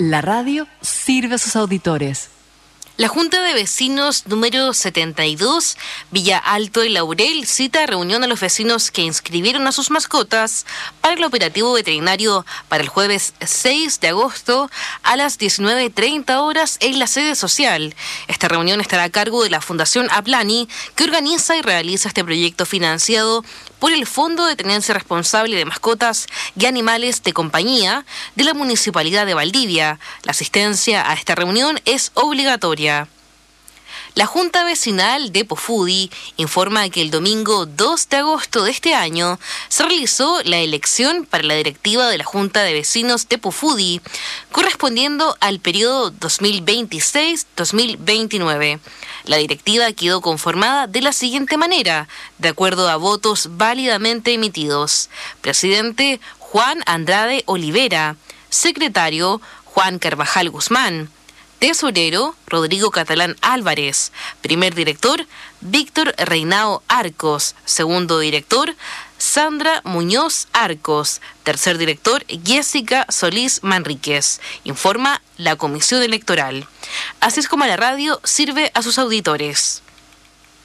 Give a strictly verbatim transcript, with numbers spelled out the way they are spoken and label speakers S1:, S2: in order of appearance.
S1: La radio sirve a sus auditores.
S2: La Junta de Vecinos número setenta y dos, Villa Alto y Laurel, cita reunión a los vecinos que inscribieron a sus mascotas para el operativo veterinario para el jueves seis de agosto a las diecinueve treinta horas en la sede social. Esta reunión estará a cargo de la Fundación Aplani, que organiza y realiza este proyecto financiado por el Fondo de Tenencia Responsable de Mascotas y Animales de Compañía de la Municipalidad de Valdivia. La asistencia a esta reunión es obligatoria. La Junta Vecinal de Pofudi informa que el domingo dos de agosto de este año se realizó la elección para la directiva de la Junta de Vecinos de Pofudi, correspondiendo al periodo dos mil veintiséis dos mil veintinueve. La directiva quedó conformada de la siguiente manera, de acuerdo a votos válidamente emitidos. Presidente Juan Andrade Olivera. Secretario Juan Carvajal Guzmán. Tesorero, Rodrigo Catalán Álvarez. Primer director, Víctor Reinao Arcos. Segundo director, Sandra Muñoz Arcos. Tercer director, Jessica Solís Manríquez. Informa la Comisión Electoral. Así es como la radio sirve a sus auditores.